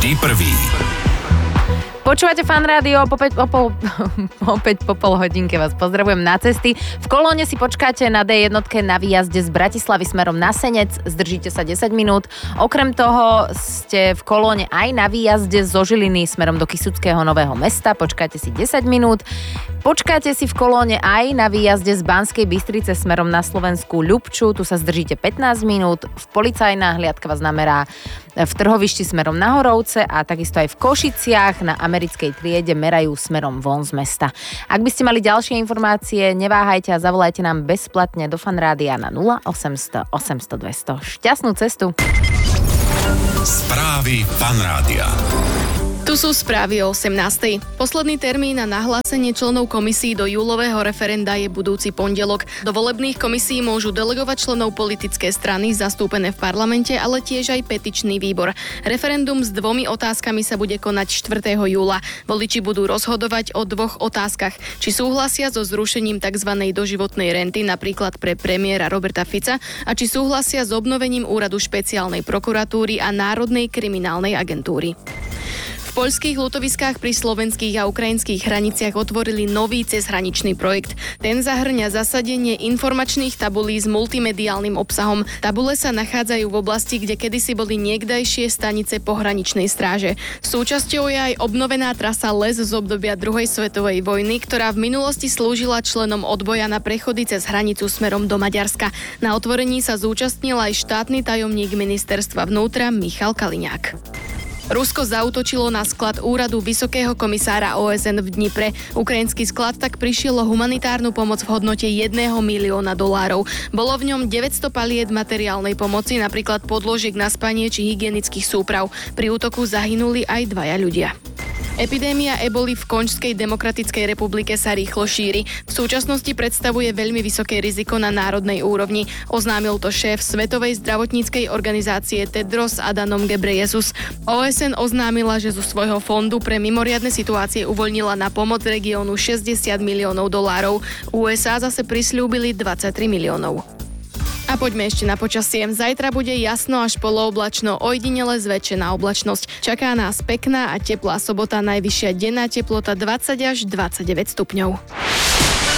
Vždy prvý. Počúvate Fan Rádio, opäť po pol hodinke vás pozdravujem na cesty. V Kolóne si počkáte na D1 na výjazde z Bratislavy smerom na Senec, zdržíte sa 10 minút. Okrem toho ste v Kolóne aj na výjazde zo Žiliny smerom do Kysuckého Nového Mesta, počkáte si 10 minút. Počkáte si v Kolóne aj na výjazde z Banskej Bystrice smerom na Slovenskú Ľubču, tu sa zdržíte 15 minút. Policajná hliadka vás namerá v Trhovišti smerom na Horovce a takisto aj v Košiciach na Americkej triede merajú smerom von z mesta. Ak by ste mali ďalšie informácie, neváhajte a zavolajte nám bezplatne do Fan Rádia na 0800 800 200. Šťastnú cestu. Správy Fan Rádia. Tu sú správy o 18. Posledný termín na nahlásenie členov komisí do júlového referenda je budúci pondelok. Do volebných komisí môžu delegovať členov politické strany zastúpené v parlamente, ale tiež aj petičný výbor. Referendum s 2 otázkami sa bude konať 4. júla. Voliči budú rozhodovať o 2 otázkach. Či súhlasia so zrušením tzv. Doživotnej renty, napríklad pre premiéra Roberta Fica, a či súhlasia s obnovením úradu špeciálnej prokuratúry a Národnej kriminálnej agentúry. V poľských ľutoviskách pri slovenských a ukrajinských hraniciach otvorili nový cezhraničný projekt. Ten zahŕňa zasadenie informačných tabulí s multimediálnym obsahom. Tabule sa nachádzajú v oblasti, kde kedysi boli niekdajšie stanice pohraničnej stráže. Súčasťou je aj obnovená trasa Les z obdobia druhej svetovej vojny, ktorá v minulosti slúžila členom odboja na prechody cez hranicu smerom do Maďarska. Na otvorení sa zúčastnil aj štátny tajomník ministerstva vnútra Michal Kaliňák. Rusko zaútočilo na sklad úradu Vysokého komisára OSN v Dnipre. Ukrajinský sklad tak prišiel o humanitárnu pomoc v hodnote $1 milióna. Bolo v ňom 900 paliet materiálnej pomoci, napríklad podložiek na spanie či hygienických súprav. Pri útoku zahynuli aj 2 ľudia. Epidémia eboli v Konžskej demokratickej republike sa rýchlo šíri. V súčasnosti predstavuje veľmi vysoké riziko na národnej úrovni. Oznámil to šéf Svetovej zdravotníckej organizácie Tedros Adhanom Ghebreyesus. OSN oznámila, že zo svojho fondu pre mimoriadne situácie uvoľnila na pomoc regiónu $60 miliónov. USA zase prisľúbili 23 miliónov. A poďme ešte na počasie. Zajtra bude jasno až polooblačno, ojedinele zväčšená oblačnosť. Čaká nás pekná a teplá sobota, najvyššia denná teplota 20 až 29 stupňov.